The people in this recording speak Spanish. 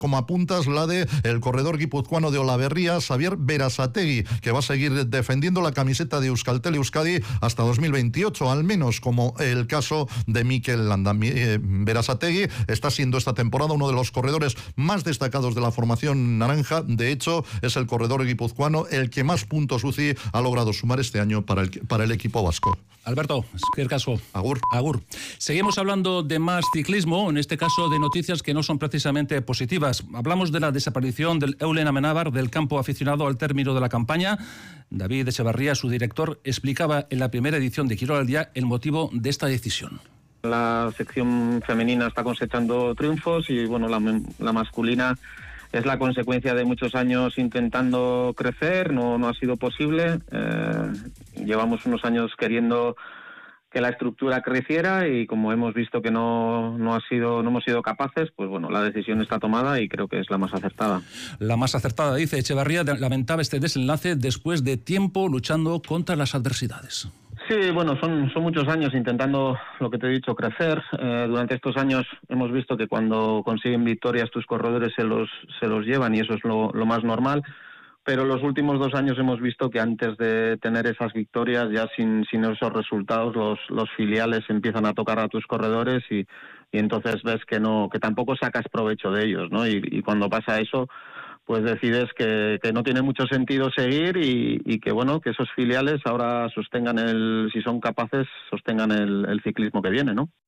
como apuntas, la de el corredor guipuzcoano de Olaverría, Xavier Berasategui, que va a seguir defendiendo la camiseta de Euskaltel Euskadi hasta 2028, al menos, como el caso de Mikel Landa. Berasategui está siendo esta temporada uno de los corredores más destacados de la formación naranja. De hecho, es el corredor guipuzcoano el que más puntos UCI ha logrado sumar este año para el equipo vasco. Alberto, qué caso. Agur. Agur. Seguimos hablando de más ciclismo, en este caso de noticias que no son precisamente positivas. Hablamos de la desaparición del Eulen Amenábar del campo aficionado al término de la campaña. David Echevarría, su director, explicaba en la primera edición de Quirol al Día el motivo de esta decisión. La sección femenina está cosechando triunfos y bueno, la masculina es la consecuencia de muchos años intentando crecer, no ha sido posible. Llevamos unos años queriendo que la estructura creciera y como hemos visto que no hemos sido capaces, pues bueno, la decisión está tomada y creo que es la más acertada. La más acertada, dice Echevarría, lamentaba este desenlace después de tiempo luchando contra las adversidades. Sí, bueno, son muchos años intentando, lo que te he dicho, crecer. Durante estos años hemos visto que cuando consiguen victorias tus corredores se los llevan y eso es lo más normal. Pero los últimos 2 años hemos visto que antes de tener esas victorias, ya sin esos resultados, los filiales empiezan a tocar a tus corredores y entonces ves que tampoco sacas provecho de ellos, ¿no? Y cuando pasa eso, pues decides que no tiene mucho sentido seguir y que bueno, que esos filiales ahora sostengan si son capaces, sostengan el ciclismo que viene, ¿no?